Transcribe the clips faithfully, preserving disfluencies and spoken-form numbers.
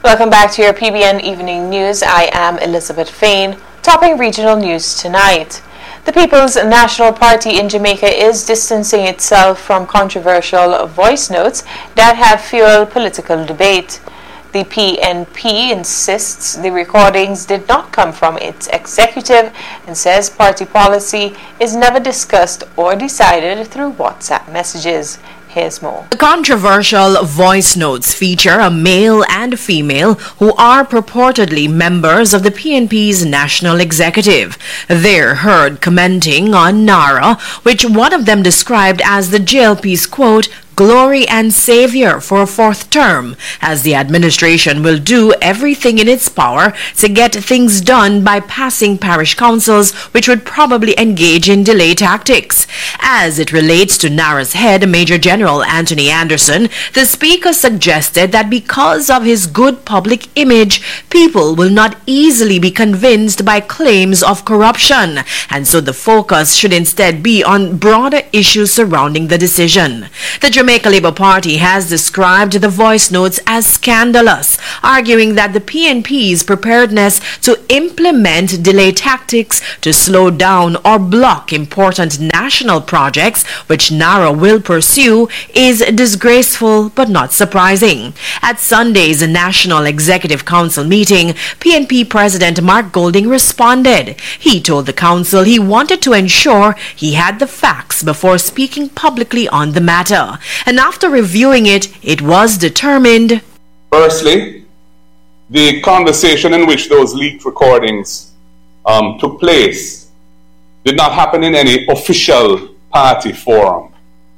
Welcome back to your P B N Evening News. I am Elizabeth Fain, topping regional news tonight. The People's National Party in Jamaica is distancing itself from controversial voice notes that have fueled political debate. The P N P insists the recordings did not come from its executive and says party policy is never discussed or decided through WhatsApp messages. Here's more. The controversial voice notes feature a male and female who are purportedly members of the P N P's national executive. They're heard commenting on NARA, which one of them described as the J L P's, quote, glory and savior for a fourth term, as the administration will do everything in its power to get things done by passing parish councils, which would probably engage in delay tactics. As it relates to NARA's head, Major General Anthony Anderson, the Speaker suggested that because of his good public image, people will not easily be convinced by claims of corruption, and so the focus should instead be on broader issues surrounding the decision. The Jamaica Labour Party has described the voice notes as scandalous, arguing that the P N P's preparedness to implement delay tactics to slow down or block important national projects, which NARA will pursue, is disgraceful but not surprising. At Sunday's National Executive Council meeting, P N P President Mark Golding responded. He told the council he wanted to ensure he had the facts before speaking publicly on the matter. And after reviewing it, it was determined. Firstly, the conversation in which those leaked recordings um, took place did not happen in any official party forum.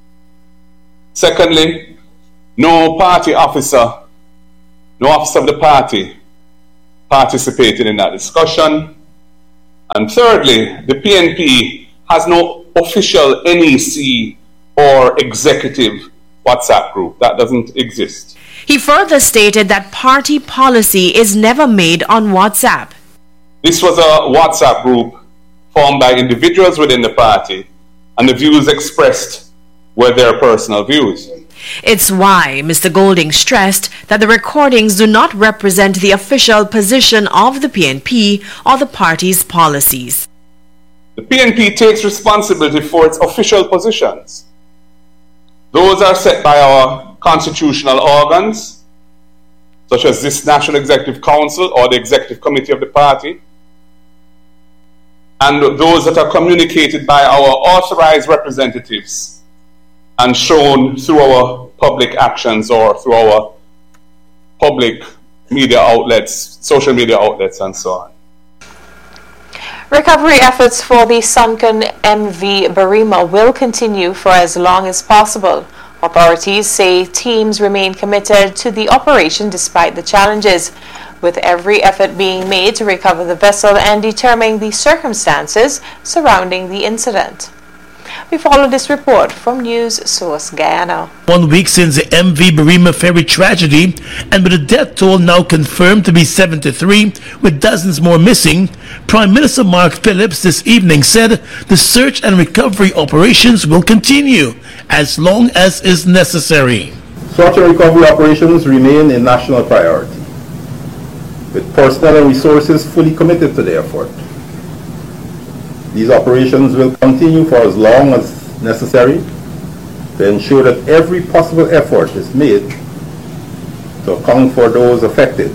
Secondly, no party officer, no officer of the party participated in that discussion. And thirdly, the P N P has no official N E C or executive WhatsApp group. That doesn't exist. He further stated that party policy is never made on WhatsApp. This was a WhatsApp group formed by individuals within the party, and the views expressed were their personal views. It's why Mister Golding stressed that the recordings do not represent the official position of the P N P or the party's policies. The P N P takes responsibility for its official positions. Those are set by our constitutional organs, such as this National Executive Council or the Executive Committee of the party, and those that are communicated by our authorized representatives and shown through our public actions or through our public media outlets, social media outlets, and so on. Recovery efforts for the sunken M V Barima will continue for as long as possible. Authorities say teams remain committed to the operation despite the challenges, with every effort being made to recover the vessel and determine the circumstances surrounding the incident. We follow this report from News Source Guyana. One week since the M V Barima ferry tragedy, and with the death toll now confirmed to be seventy-three, with dozens more missing, Prime Minister Mark Phillips this evening said the search and recovery operations will continue as long as is necessary. Search and recovery operations remain a national priority, with personnel and resources fully committed to the effort. These operations will continue for as long as necessary to ensure that every possible effort is made to account for those affected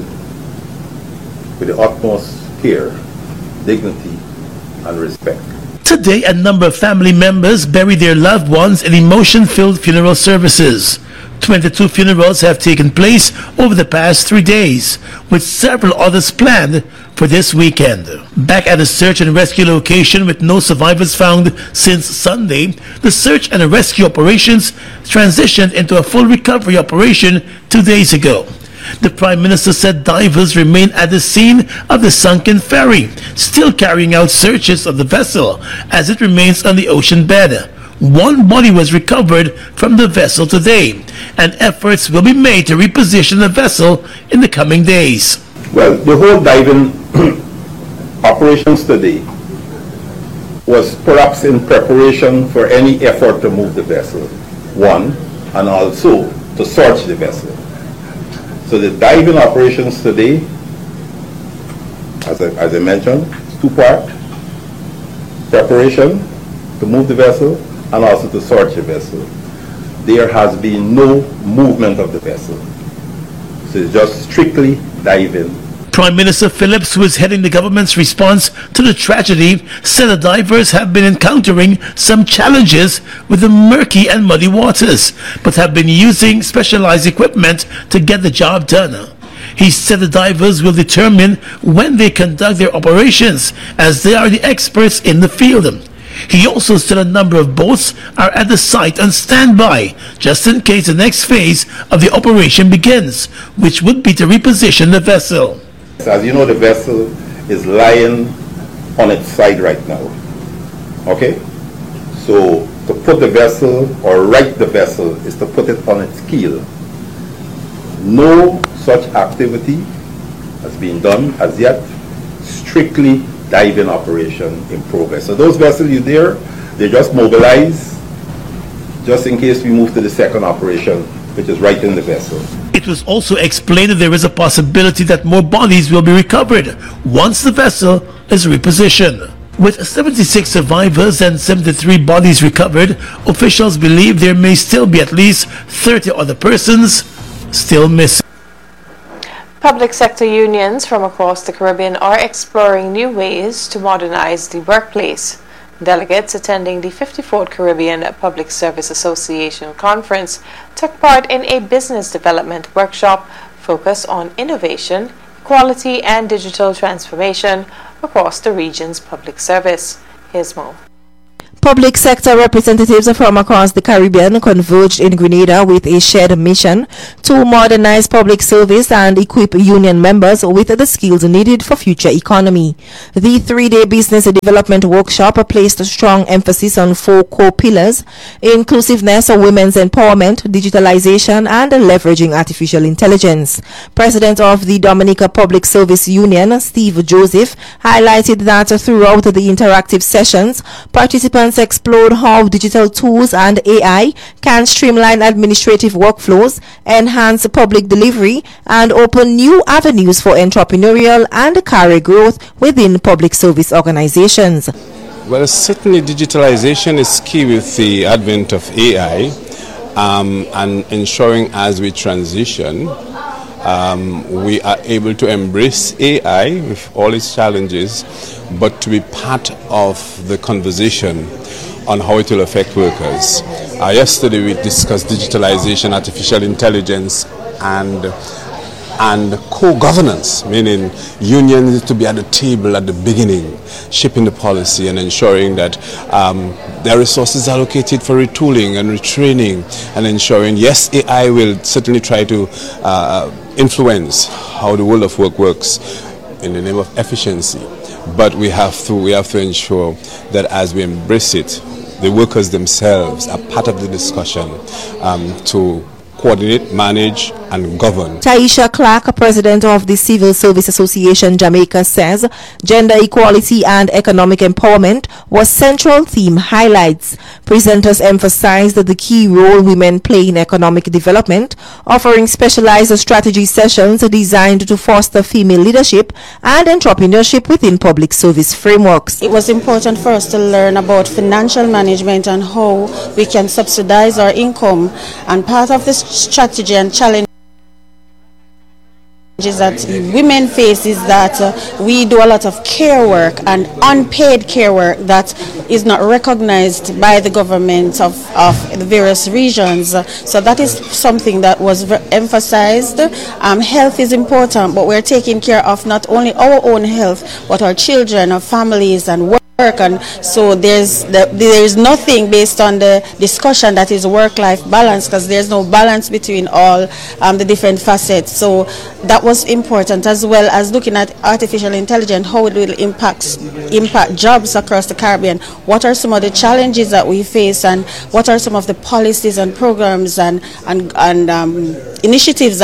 with the utmost care, dignity, and respect. Today, a number of family members bury their loved ones in emotion-filled funeral services. twenty-two funerals have taken place over the past three days, with several others planned for this weekend. Back at a search and rescue location with no survivors found since Sunday, the search and rescue operations transitioned into a full recovery operation two days ago. The Prime Minister said divers remain at the scene of the sunken ferry, still carrying out searches of the vessel as it remains on the ocean bed. One body was recovered from the vessel today, and efforts will be made to reposition the vessel in the coming days. Well, the whole diving operations today was perhaps in preparation for any effort to move the vessel, one, and also to search the vessel. So the diving operations today, as I, as I mentioned, is two-part: preparation to move the vessel and also to search the vessel. There has been no movement of the vessel. So it's just strictly diving. Prime Minister Phillips, who is heading the government's response to the tragedy, said the divers have been encountering some challenges with the murky and muddy waters, but have been using specialized equipment to get the job done. He said the divers will determine when they conduct their operations, as they are the experts in the field. He also said a number of boats are at the site on standby, just in case the next phase of the operation begins, which would be to reposition the vessel. As you know, the vessel is lying on its side right now. Okay? So to put the vessel or right the vessel is to put it on its keel. No such activity has been done as yet. Strictly diving operation in progress. So those vessels you there, they just mobilize just in case we move to the second operation, which is right in the vessel. It was also explained that there is a possibility that more bodies will be recovered once the vessel is repositioned. With seventy-six survivors and seventy-three bodies recovered, officials believe there may still be at least thirty other persons still missing. Public sector unions from across the Caribbean are exploring new ways to modernize the workplace. Delegates attending the fifty-fourth Caribbean Public Service Association Conference took part in a business development workshop focused on innovation, quality and digital transformation across the region's public service. Here's more. Public sector representatives from across the Caribbean converged in Grenada with a shared mission to modernize public service and equip union members with the skills needed for future economy. The three-day business development workshop placed a strong emphasis on four core pillars: inclusiveness, women's empowerment, digitalization, and leveraging artificial intelligence. President of the Dominica Public Service Union, Steve Joseph, highlighted that throughout the interactive sessions, participants explored how digital tools and A I can streamline administrative workflows, enhance public delivery, and open new avenues for entrepreneurial and career growth within public service organizations. Well, certainly digitalization is key with the advent of A I, um, and ensuring as we transition, um, we are able to embrace A I with all its challenges, but to be part of the conversation on how it will affect workers. Uh, yesterday we discussed digitalization, artificial intelligence, and and co-governance, meaning unions need to be at the table at the beginning, shaping the policy and ensuring that um, their resources are allocated for retooling and retraining, and ensuring, yes, A I will certainly try to uh, influence how the world of work works in the name of efficiency, but we have to we have to ensure that as we embrace it, the workers themselves are part of the discussion um, to coordinate, manage, and govern. Taisha Clark, president of the Civil Service Association Jamaica, says gender equality and economic empowerment was central theme highlights. Presenters emphasized the key role women play in economic development, offering specialized strategy sessions designed to foster female leadership and entrepreneurship within public service frameworks. It was important for us to learn about financial management and how we can subsidize our income, and part of this strategy and challenge that women face is that uh, we do a lot of care work and unpaid care work that is not recognized by the government of, of the various regions. Uh, so that is something that was emphasized. Um, health is important, but we're taking care of not only our own health, but our children, our families, and work. And so there's the, there is nothing based on the discussion that is work-life balance, because there's no balance between all um, the different facets. So that was important, as well as looking at artificial intelligence, how it will impact impact jobs across the Caribbean. What are some of the challenges that we face, and what are some of the policies and programs and and, and um, initiatives that